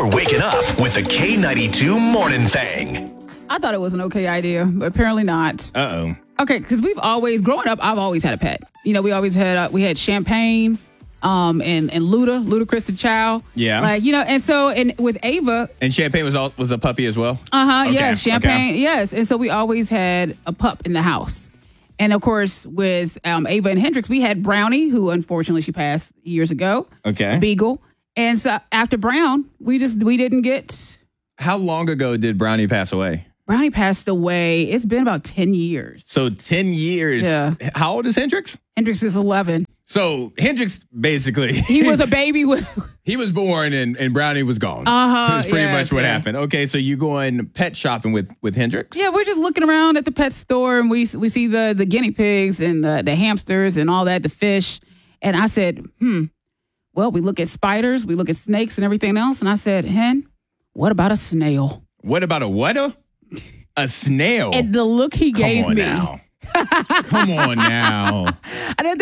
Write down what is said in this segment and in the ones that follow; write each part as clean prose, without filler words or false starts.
You're waking up with the K92 Morning Thing. I thought it was an okay idea, but apparently not. Uh-oh. Okay, because growing up, I've always had a pet. You know, we had Champagne, and Ludacris the child. Yeah. And with Ava. And Champagne was a puppy as well? Uh-huh, Okay, yes, Champagne, okay. yes. And so we always had a pup in the house. And of course, with Ava and Hendrix, we had Brownie, who unfortunately she passed years ago. Okay. Beagle. And so after Brown, we didn't get... How long ago did Brownie pass away? Brownie passed away. It's been about 10 years. So 10 years. Yeah. How old is Hendrix? Hendrix is 11. So Hendrix basically... He was a baby with... He was born and Brownie was gone. Uh-huh. That's pretty yes, much what yeah. happened. Okay, so you going pet shopping with Hendrix? Yeah, we're just looking around at the pet store and we see the guinea pigs and the hamsters and all that, the fish. And I said, well, we look at spiders, we look at snakes and everything else. And I said, Hen, what about a snail? What about a what? A snail? And the look he gave me. Now. Come on now. And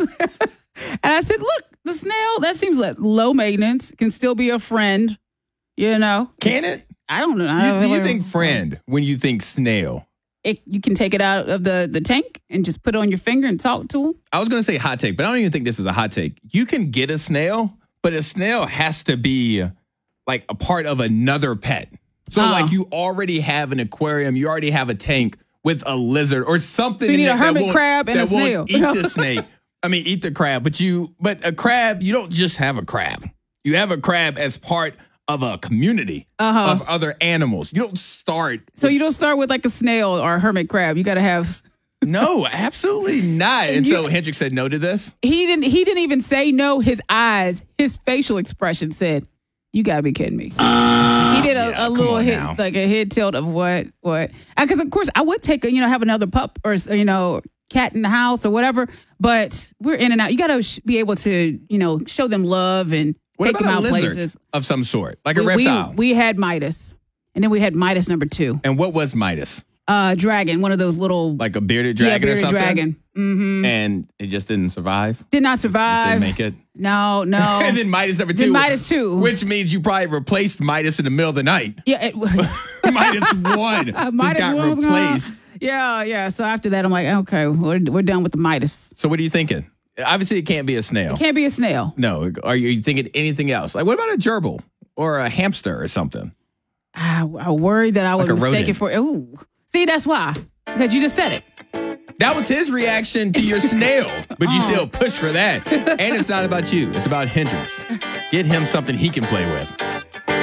I said, look, the snail, that seems like low maintenance, can still be a friend, you know. Can it? I don't know. Do you think friend when you think snail? You can take it out of the tank and just put it on your finger and talk to him. I was going to say hot take, but I don't even think this is a hot take. You can get a snail, but a snail has to be like a part of another pet. So like you already have an aquarium, you already have a tank with a lizard or something. So you need a hermit won't- crab and a that won't snail. Eat the snake. I mean, eat the crab, but a crab, you don't just have a crab. You have a crab as part of a community of other animals. You don't start. So you don't start with like a snail or a hermit crab. You got to have. No, absolutely not. And so Hendrix said no to this. He didn't even say no. His eyes, his facial expression said, "You gotta be kidding me." He did a little hit, now. like a head tilt of what? Because of course I would take have another pup or cat in the house or whatever. But we're in and out. You gotta be able to show them love and What take about them a out lizard places. of some sort, like a reptile? We had Midas, and then we had Midas number 2. And what was Midas? Dragon, one of those little Like a bearded dragon or bearded something? dragon. Mm-hmm. And it just didn't survive? Did not survive. Didn't make it? No. And then Midas number 2. Then Midas 2. Which means you probably replaced Midas in the middle of the night. Yeah. Midas 1 just got one was gone. replaced. Yeah. So after that, I'm like, okay, we're done with the Midas. So what are you thinking? Obviously, it can't be a snail. Can't be a snail. No. Are you thinking anything else? Like, what about a gerbil or a hamster or something? I worried that I was Like a mistaken rodent. for. Ooh. See, that's why. Because you just said it. That was his reaction to your snail, but you still push for that. And it's not about you. It's about Hendrix. Get him something he can play with.